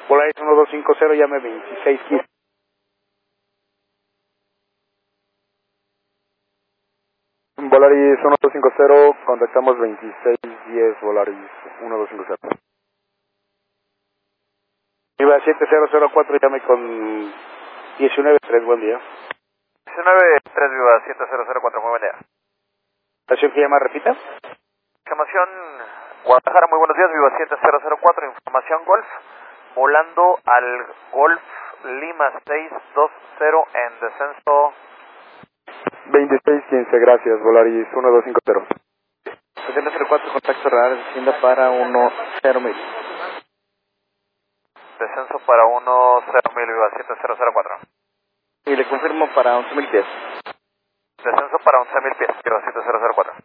Volaris 1250, llame 2615. Volaris 1250, contactamos 2610, Volaris 1250. Viva 7004, llame con 193, buen día. 193, Viva 7004, muy buen día. ¿Estación que llama, repita? Información Guadalajara, muy buenos días, Viva 7004, información Golf, volando al Golf Lima 620 en descenso. 2615, gracias, Volaris 1250. 7004, contacto radar, descienda para 10.000. Descenso para 10.000, Viva 7004. Y le confirmo para 11.000 pies. Descenso para 11.000 pies, Viva 7004.